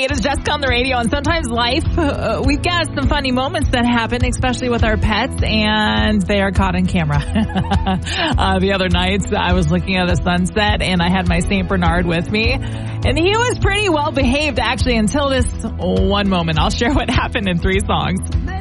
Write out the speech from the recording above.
Hey, it is Jessica on the radio, and sometimes life, we've got some funny moments that happen, especially with our pets, and they are caught on camera. The other night, I was looking at the sunset, and I had my St. Bernard with me, and he was pretty well behaved, actually, until this one moment. I'll share what happened in 3 songs.